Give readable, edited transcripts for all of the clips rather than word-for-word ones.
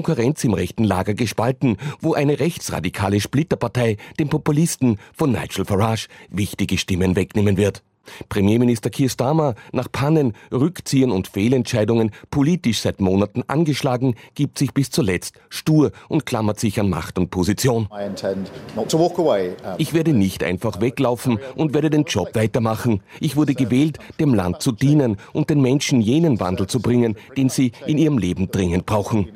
Konkurrenz im rechten Lager gespalten, wo eine rechtsradikale Splitterpartei den Populisten von Nigel Farage wichtige Stimmen wegnehmen wird. Premierminister Keir Starmer, nach Pannen, Rückziehen und Fehlentscheidungen politisch seit Monaten angeschlagen, gibt sich bis zuletzt stur und klammert sich an Macht und Position. Ich werde nicht einfach weglaufen und werde den Job weitermachen. Ich wurde gewählt, dem Land zu dienen und den Menschen jenen Wandel zu bringen, den sie in ihrem Leben dringend brauchen.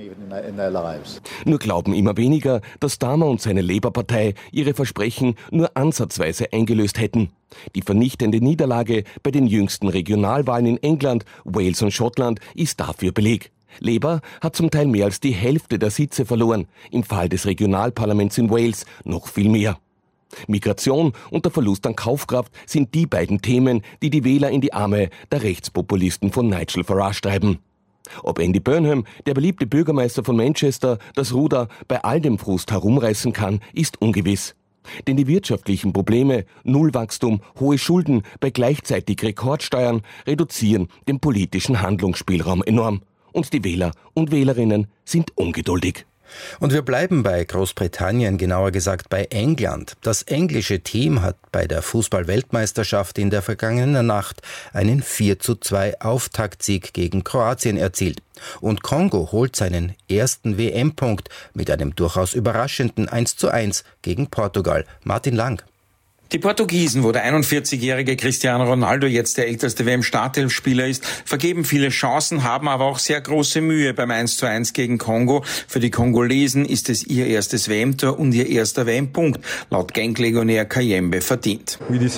Nur glauben immer weniger, dass Starmer und seine Labour-Partei ihre Versprechen nur ansatzweise eingelöst hätten. Die vernichtende Niederlage bei den jüngsten Regionalwahlen in England, Wales und Schottland ist dafür Beleg. Labour hat zum Teil mehr als die Hälfte der Sitze verloren, im Fall des Regionalparlaments in Wales noch viel mehr. Migration und der Verlust an Kaufkraft sind die beiden Themen, die die Wähler in die Arme der Rechtspopulisten von Nigel Farage treiben. Ob Andy Burnham, der beliebte Bürgermeister von Manchester, das Ruder bei all dem Frust herumreißen kann, ist ungewiss. Denn die wirtschaftlichen Probleme, Nullwachstum, hohe Schulden bei gleichzeitig Rekordsteuern reduzieren den politischen Handlungsspielraum enorm. Und die Wähler und Wählerinnen sind ungeduldig. Und wir bleiben bei Großbritannien, genauer gesagt bei England. Das englische Team hat bei der Fußball-Weltmeisterschaft in der vergangenen Nacht einen 4:2 Auftaktsieg gegen Kroatien erzielt. Und Kongo holt seinen ersten WM-Punkt mit einem durchaus überraschenden 1:1 gegen Portugal. Martin Lang. Die Portugiesen, wo der 41-jährige Cristiano Ronaldo jetzt der älteste WM-Startelfspieler ist, vergeben viele Chancen, haben aber auch sehr große Mühe beim 1:1 gegen Kongo. Für die Kongolesen ist es ihr erstes WM-Tor und ihr erster WM-Punkt, laut Genk-Legionär Kayembe verdient.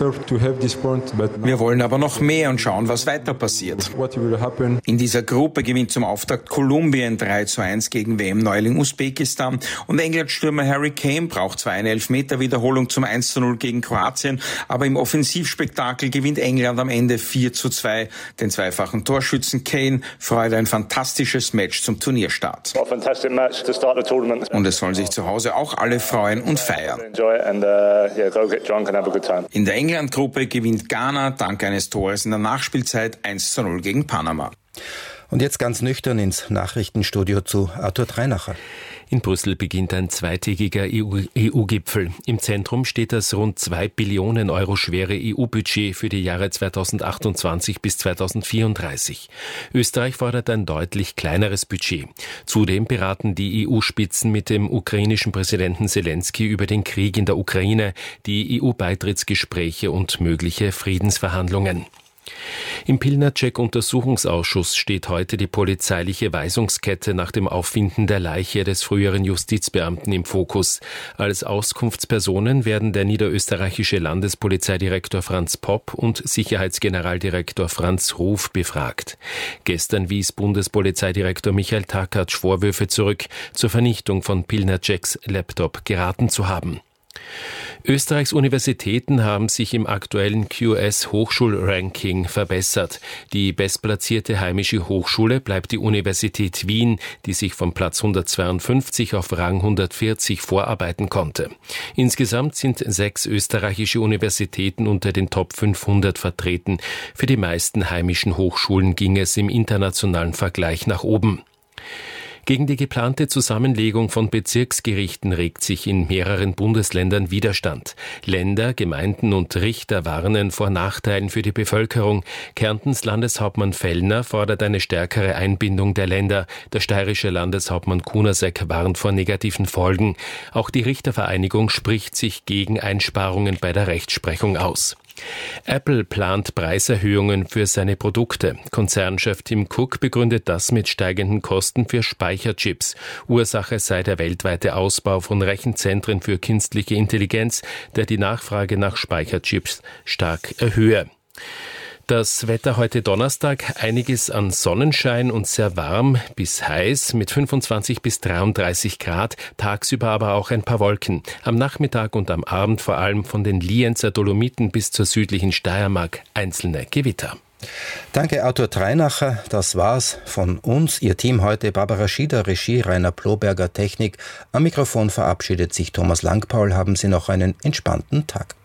Wir wollen aber noch mehr und schauen, was weiter passiert. In dieser Gruppe gewinnt zum Auftakt Kolumbien 3:1 gegen WM-Neuling Usbekistan und England-Stürmer Harry Kane braucht zwar eine Elfmeter-Wiederholung zum 1:0 gegen Kroatien, aber im Offensivspektakel gewinnt England am Ende 4:2. Den zweifachen Torschützen Kane freut ein fantastisches Match zum Turnierstart. Und es sollen sich zu Hause auch alle freuen und feiern. In der England-Gruppe gewinnt Ghana dank eines Tores in der Nachspielzeit 1:0 gegen Panama. Und jetzt ganz nüchtern ins Nachrichtenstudio zu Arthur Treinacher. In Brüssel beginnt ein zweitägiger EU-Gipfel. Im Zentrum steht das rund 2 Billionen Euro schwere EU-Budget für die Jahre 2028 bis 2034. Österreich fordert ein deutlich kleineres Budget. Zudem beraten die EU-Spitzen mit dem ukrainischen Präsidenten Zelensky über den Krieg in der Ukraine, die EU-Beitrittsgespräche und mögliche Friedensverhandlungen. Im Pilnacek-Untersuchungsausschuss steht heute die polizeiliche Weisungskette nach dem Auffinden der Leiche des früheren Justizbeamten im Fokus. Als Auskunftspersonen werden der niederösterreichische Landespolizeidirektor Franz Popp und Sicherheitsgeneraldirektor Franz Ruf befragt. Gestern wies Bundespolizeidirektor Michael Takatsch Vorwürfe zurück, zur Vernichtung von Pilnaceks Laptop geraten zu haben. Österreichs Universitäten haben sich im aktuellen QS-Hochschulranking verbessert. Die bestplatzierte heimische Hochschule bleibt die Universität Wien, die sich vom Platz 152 auf Rang 140 vorarbeiten konnte. Insgesamt sind 6 österreichische Universitäten unter den Top 500 vertreten. Für die meisten heimischen Hochschulen ging es im internationalen Vergleich nach oben. Gegen die geplante Zusammenlegung von Bezirksgerichten regt sich in mehreren Bundesländern Widerstand. Länder, Gemeinden und Richter warnen vor Nachteilen für die Bevölkerung. Kärntens Landeshauptmann Fellner fordert eine stärkere Einbindung der Länder. Der steirische Landeshauptmann Kunasek warnt vor negativen Folgen. Auch die Richtervereinigung spricht sich gegen Einsparungen bei der Rechtsprechung aus. Apple plant Preiserhöhungen für seine Produkte. Konzernchef Tim Cook begründet das mit steigenden Kosten für Speicherchips. Ursache sei der weltweite Ausbau von Rechenzentren für künstliche Intelligenz, der die Nachfrage nach Speicherchips stark erhöhe. Das Wetter heute Donnerstag, einiges an Sonnenschein und sehr warm bis heiß mit 25 bis 33 Grad, tagsüber aber auch ein paar Wolken. Am Nachmittag und am Abend vor allem von den Lienzer Dolomiten bis zur südlichen Steiermark einzelne Gewitter. Danke Arthur Treinacher, das war's von uns. Ihr Team heute: Barbara Schieder, Regie, Rainer Ploberger, Technik. Am Mikrofon verabschiedet sich Thomas Langpaul. Haben Sie noch einen entspannten Tag.